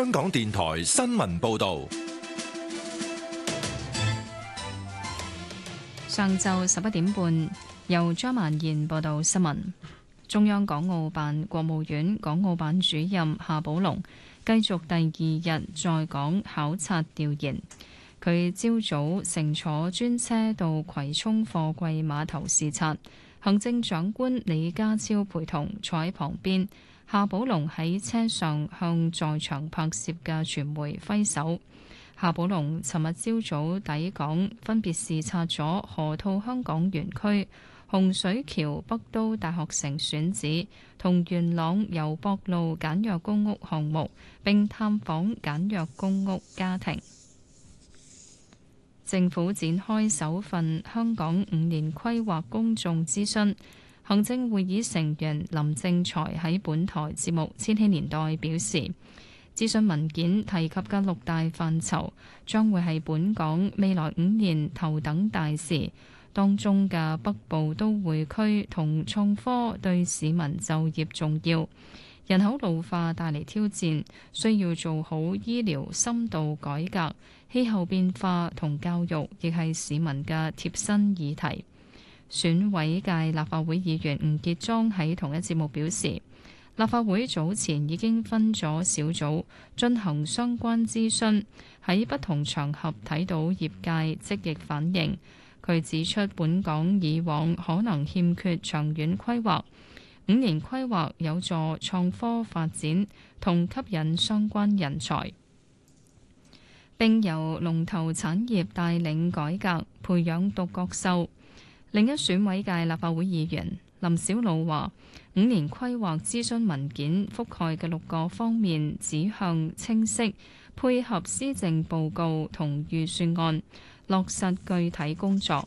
香港電台新聞報道。 上晝11點半，由張曼燕報道新聞。中央港澳辦國務院港澳辦主任夏寶龍繼續第二日在港考察調研。佢朝早乘坐專車到葵涌貨櫃碼頭視察，行政長官李家超陪同坐喺旁邊。夏寶龍喺車上向在場拍攝嘅傳媒揮手。夏寶龍尋日朝早抵港，分別視察咗河套香港園區、洪水橋北都大學城選址同元朗油博路簡約公屋項目，並探訪簡約公屋家庭。政府展開首份香港5年規劃公眾諮詢。行政會議成員林正財喺本台節目《千禧年代》表示，諮詢文件提及嘅6大範疇將會係本港未來5年頭等大事，當中嘅北部都會區同創科對市民就業重要。人口老化帶嚟挑戰，需要做好醫療深度改革。氣候變化同教育亦係市民嘅貼身議題。選委界立法會議員吳傑莊喺同一節目表示，立法會早前已經分咗小組進行相關諮詢，喺不同場合睇到業界積極反應。佢指出，本港以往可能欠缺長遠規劃，5年規劃有助創科發展同吸引相關人才，並由龍頭產業帶領改革，培養獨角獸。另一選委界立法會議員林筱魯話，5年規劃諮詢文件覆蓋嘅6個方面指向清晰，配合施政報告同預算案，落實具體工作。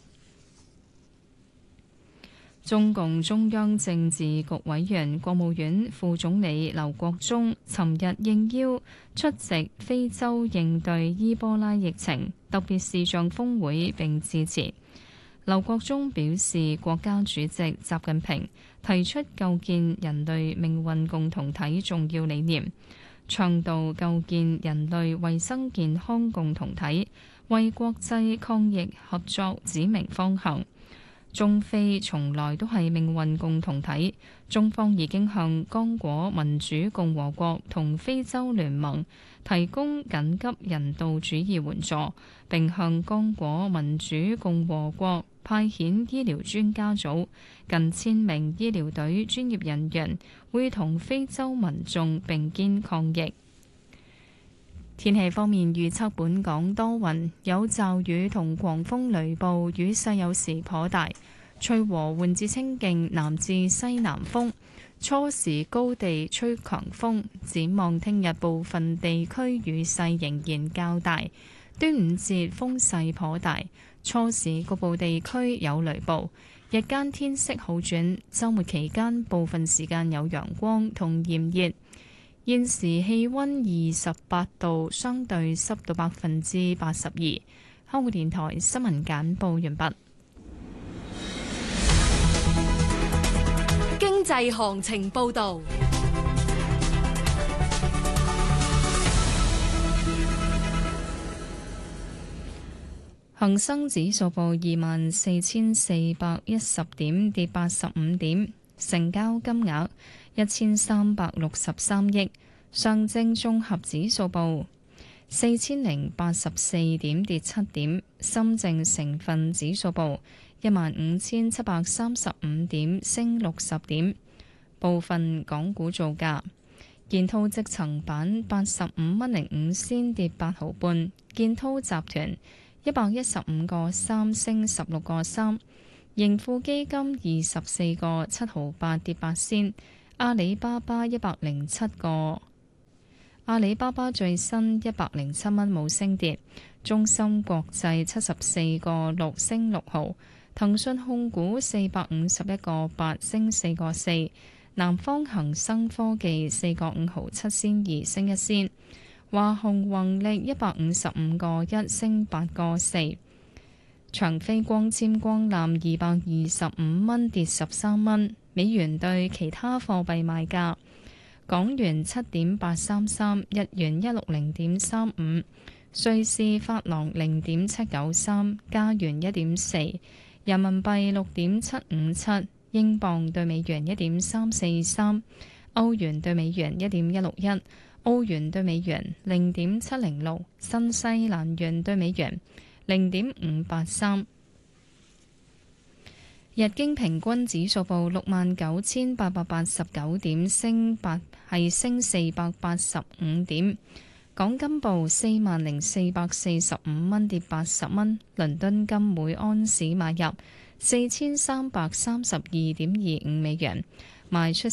中共中央政治局委員、國務院副總理劉國中尋日應邀出席非洲應對伊波拉疫情特別視像峰會並致辭。劉國中表示，國家主席習近平提出構建人類命運共同體重要理念，倡導構建人類衛生健康共同體，為國際抗疫合作指明方向。中非從來都係命運共同體，中方已經向剛果民主共和國同非洲聯盟提供緊急人道主義援助，並向剛果民主共和國派遣醫療專家組，近1000名醫療隊專業人員會同非洲民眾並肩抗疫。天氣方面預測，本港多雲，有驟雨同狂風雷暴，雨勢有時頗大，吹和緩至清勁南至西南風，初時高地吹強風。展望聽日部分地區雨勢仍然較大，端午節風勢頗大，初時局部地區有雷暴，日間天色好轉，週末期間部分時間有陽光同炎熱。現時氣溫28度，相對濕度82%。香港電台新聞簡報完畢。 經濟行情報道。 恒生指數報24,410點，跌85點，成交金額1363億。上證綜合指數報4084點，跌7點。深證成分指數報15,735點，升60點。部分港股造價：建滔積層板85蚊05仙，跌8毫半；建滔集團115個3，升16個3；盈富基金24個7毫8，跌8仙；阿里巴巴107個。阿里巴巴最新107蚊，冇升跌。中芯國際74個6，升6毫。騰訊控股451個8，升4個4。南方恒生科技4個5毫7仙2，升1仙。華虹宏力155個1，升8個4。長飛光纖光纜225蚊，跌13蚊。美元對其他貨幣賣價。 港元7.833，日元160.35，瑞士法郎0.793，加元1.4，人民幣6.757，英鎊對美元1.343，歐元對美元1.161，澳元對美元0.706，新西蘭元對美元0.583。日經平均指數報69,889點，升485點。港金報40,445蚊，跌80蚊。倫敦金每安士買入4332.25美元，賣出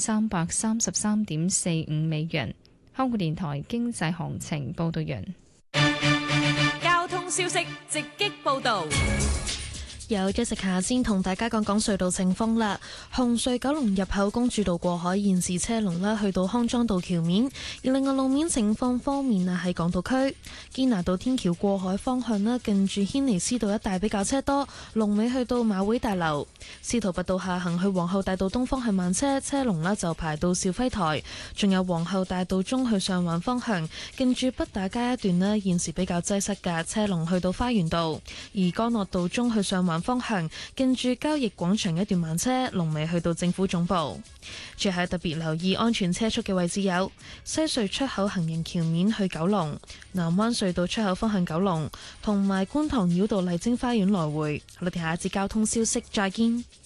4333.45美元。香港電台經濟行情報道完。 交通消息直擊報道。 有Jessica先同大家講講隧道情況啦。紅隧九龍入口公主道過海現時車龍啦，去到康莊道橋面。而另外路面情況方面啊，喺港島區堅拿道天橋過海方向啦，近住軒尼詩道一帶比較車多，龍尾去到馬會大樓。司徒拔道下行去皇后大道東方向慢車，車龍啦就排到肇輝台。仲有皇后大道中去上環方向，近住北打街一段咧，現時比較擠塞嘅車龍去到花園道。而干諾道中去上環方向，近住交易廣場一段慢車，龍尾去到政府總部。最後特別留意安全車速嘅位置有西隧出口行人橋面去九龍、南灣隧道出口方向九龍，同埋觀塘繞道麗晶花園來回。我哋下一節交通消息再見。